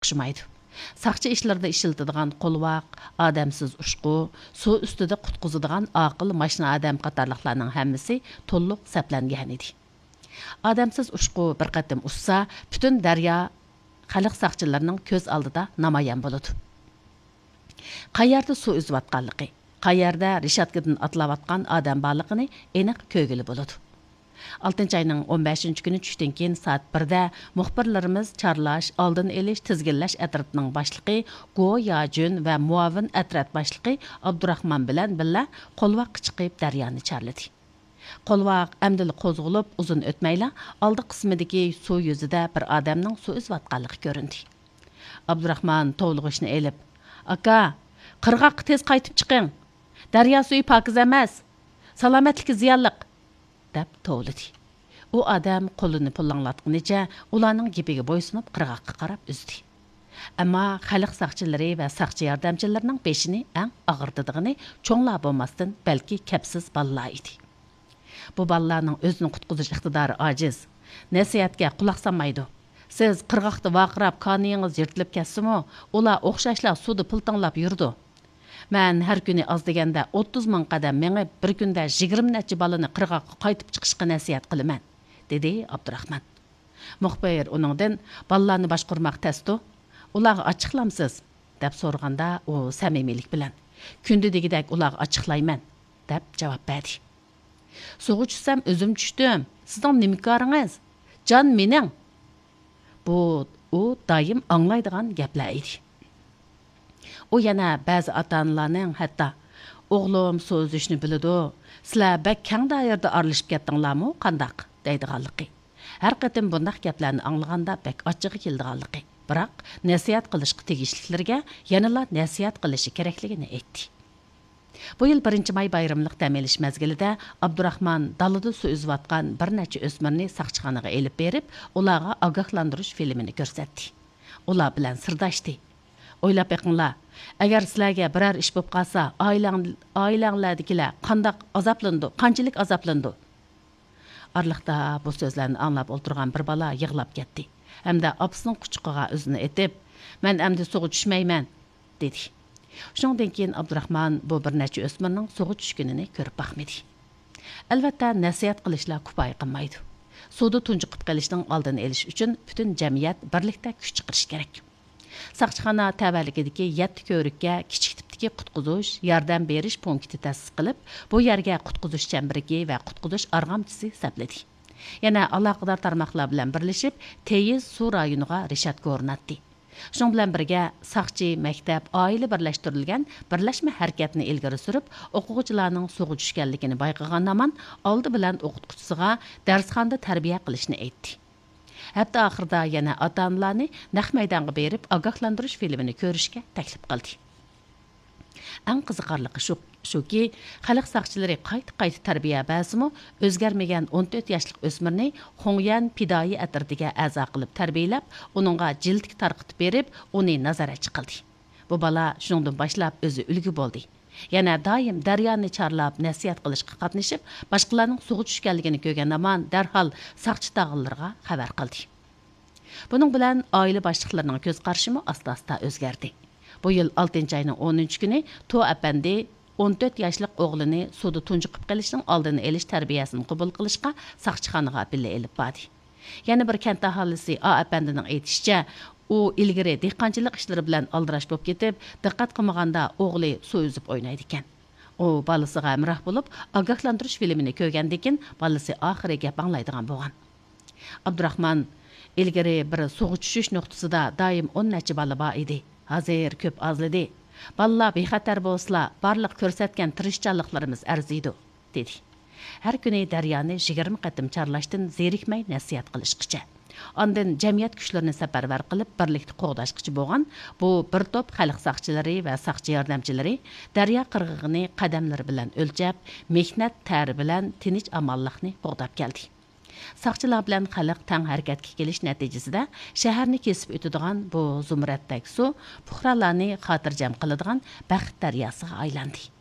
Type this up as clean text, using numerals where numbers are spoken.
o'xshamaydi. Saqchi ishlarda ishiltadigan qo'lvoq, odamsiz ushqu, suv ustida qutqizadigan aql mashina odam qatorliqlarning hammasi to'liq saplangan edi. Odamsiz ushqu bir qatim ussa, butun daryo xalq saqchilarining ko'z oldida namoyon bo'ladi. Qayerda suv uzayotganligi, qayerda rishatkadan atlayotgan odam borligini aniq ko'rgili bo'ladi. 6-ayning 15-kuni tushdan keyin soat 1da muxbirlarimiz charlash, oldin elish, tizginlash atratining boshlig'i Go Yajun va muavin atrat boshlig'i Abdurahmon bilan birga qo'lvoqqa chiqib daryoni charladi. Qo'lvoq amdil qo'zg'olib uzun o'tmayla oldi qismidagi suv yuzida bir odamning suv uzayotganligi ko'rindi. Abdurahmon tovlig'ishni elib, "Aka, qirg'oqqa tez qaytib chiqing. Daryo suvi pokiz emas. Salomatligi ziyonliq", deb tovladi. U odam qo'lini pullanglatganicha ularning gapiga bo'ysunib qirg'oqqa qarab uzdi. Ammo xalq saqchilari va saqchi yordamchilarining beshini eng og'irtadigan cho'nglar bo'lmasdan balki kapsiz bolalar edi. Bu bolalarning o'zini qutqizish iqtidori ojiz. Nasihatga quloq solmaydi. Siz qirg'oqda vaqirab qoniyingiz yirtilib ketsa-mu, ular o'xshashlar suvda pultanglab yurdi. Men har kuni az deganda 30 ming qadam mengib, bir kunda 20 necha balani qirg'oqqa qaytib chiqishga nasihat qilaman, dedi Abdurahmon. Muxbir uningdan bolalarni boshqarmoq testu, ularga ochiqlamsiz, deb so'raganda u samimiylik bilan "Kunda degidek ularga ochiqlayman", deb javob berdi. "Suvga tushsam o'zim tushdim. Sizning nima koringiz? Jon mening." Bu u doim anglaydigan gaplar edi. U yana ba'zi ota-onalarning hatto "O'g'lim suv uzishni biladi. Sizlar bak kang doirada aralashib ketdinglarmi, qandaq?" deydiganligi. Har qatim bunday gaplarni anglaganda bak ochiq keldiganligi. Biroq nasihat qilishga tegishliklarga yanala nasihat qilishi kerakligini aytdi. Bu yil 1-may bayramlik dam olish mezgilida Abdurahmon dalada suv uzayotgan bir necha o'smirni saqchixonaga elib berib, ularga ogohlantirish filmini ko'rsatdi. Ular bilan sirdashdi. O'ylab beqinglar, agar sizlarga biror ish bo'lib qolsa, oilanglardagilar qanday azoblandi, qanchalik azoblandi? Arliqda bu so'zlarni anglab o'tirgan bir bola yig'lab ketdi. Hamda opasining quchog'iga o'zini etib, "Men endi suvga tushmayman", dedi. Shundan keyin Abdurahmon bu bir necha o'smirning suvga tushganini ko'rib baxmadi. Albatta, nasihat qilishlar kifoya qilmaydi. Suvda tunjiqib qolishning oldini olish uchun butun jamiyat birlikda kuch chiqarish kerak. Saqchixona tavalligidagi 7 ko'rikka kichik tipdagi qutqizish, yordam berish punkti ta'sis qilib, bu yerga qutqizish chambirgi va qutqizish arg'amchisi sapladi. Yana aloqador tarmoqlar bilan birlashib, teyiz suv rayoniga rishatka o'rnatdi. Shuningdek bilan birga saqchi, maktab, oila birlashtirilgan birlashma harakatni ilgari surib, o'quvchilarning suvga tushganligini bayqagan naman oldi bilan o'qituvchisiga darsxonada tarbiya qilishni aytdi. Hatto oxirida yana ota-onalarni naq maydonga berib, ogohlantirish filmini ko'rishga taklif qildi. Eng qiziqarligi shuki, xalq saqchilari qayta tarbiya ba'zimi o'zgarmagan 14 yoshlik o'smirni Xongyan Pidoi atratiga a'zo qilib tarbiyalab, uningga jildlik tarqitib berib, uni nazoratchi qildi. Bu bola shundan boshlab o'zi ulgu bo'ldi. Yana doim daryoni charlab, nasihat qilishga qatnashib, boshqalarning suvga tushganligini ko'rgan naman darhol saqchi tog'illarga xabar qildi. Buning bilan oila boshliqlarining ko'z qarashimi asta-asta o'zgardi. Bu yil 6-ayning 10-kuni To apandi 14 yoshlik o'g'lini suvda tunjiqib qolishning oldini olish tarbiyasini qabul qilishga saqchixonaga birga elib bordi. Yana bir kent aholisi A apandining aytishicha, u ilgari dehqonchilik ishlari bilan aldirash bo'lib ketib, diqqat qilmaganda o'g'li suv uzib o'ynaydi ekan. U bolasiga hamroh bo'lib, ogohlantirish filmini ko'rgandan keyin bolasi oxiri gap anglaydigan bo'lgan. Abdurahmon ilgari bir suvga tushish nuqtasida doim 10 necha bola bor edi. Hozir ko'p ozladi. Bolalar bexatar bo'lsa, barliq ko'rsatgan tirishchanliklarimiz arziydi, dedi. Har kuni daryoni 20 qatim charlashdan zerikmay nasihat qilishqicha. Ondan jamiyat kuchlarini safarbar qilib birlikda qo'g'dashqichi bo'lgan bu bir to'p xalq saqchilari va saqchi yordamchilari daryo qirg'ig'ini qadamlari bilan o'lchab, mehnat tari bilan tinch amonlikni qo'g'dab keldi. Saqchilar bilan xalq tang harakatga kelish natijasida shaharni kesib o'tadigan bu zumratdagi suv fuqarolarni xotirjam qiladigan baxt daryosiga aylandi.